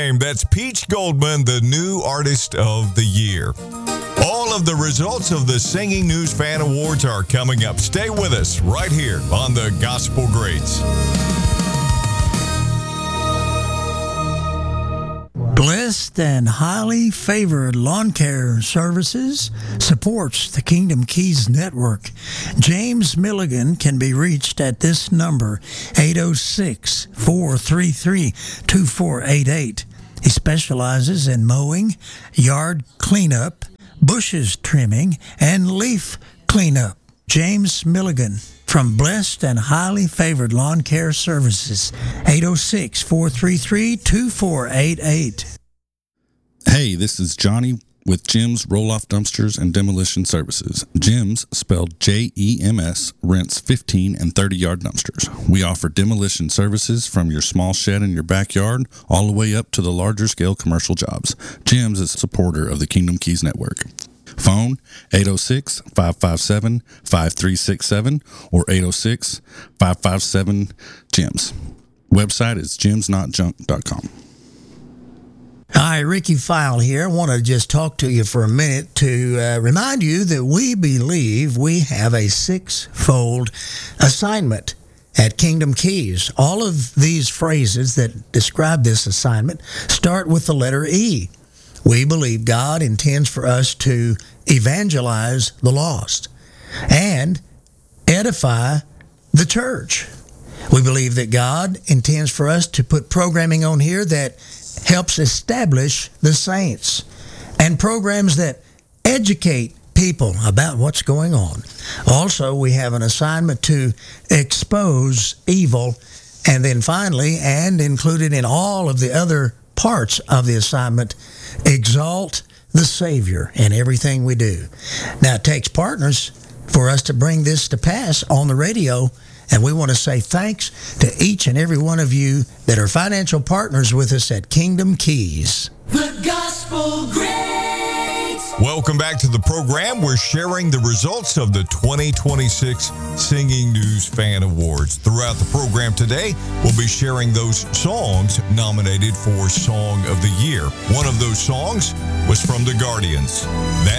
That's Peach Goldman, the new artist of the year. All of the results of the Singing News Fan Awards are coming up. Stay with us right here on the Gospel Greats. Blessed and highly favored lawn care services supports the Kingdom Keys Network. James Milligan can be reached at this number, 806-433-2488. He specializes in mowing, yard cleanup, bushes trimming, and leaf cleanup. James Milligan from Blessed and Highly Favored Lawn Care Services, 806-433-2488. Hey, this is Johnny with Jim's Roll-Off Dumpsters and Demolition Services. Jim's, spelled J-E-M-S, rents 15 and 30-yard dumpsters. We offer demolition services from your small shed in your backyard all the way up to the larger-scale commercial jobs. Jim's is a supporter of the Kingdom Keys Network. Phone 806-557-5367 or 806-557-JIMS. Website is jimsnotjunk.com. Hi, Ricky File here. I want to just talk to you for a minute to remind you that we believe we have a six-fold assignment at Kingdom Keys. All of these phrases that describe this assignment start with the letter E. We believe God intends for us to evangelize the lost and edify the church. We believe that God intends for us to put programming on here that helps establish the saints and programs that educate people about what's going on. Also, we have an assignment to expose evil, and then finally, and included in all of the other parts of the assignment, exalt the Savior in everything we do. Now, it takes partners for us to bring this to pass on the radio, and we want to say thanks to each and every one of you that are financial partners with us at Kingdom Keys. The Gospel Greats. Welcome back to the program. We're sharing the results of the 2026 Singing News Fan Awards. Throughout the program today, we'll be sharing those songs nominated for Song of the Year. One of those songs was from The Guardians. That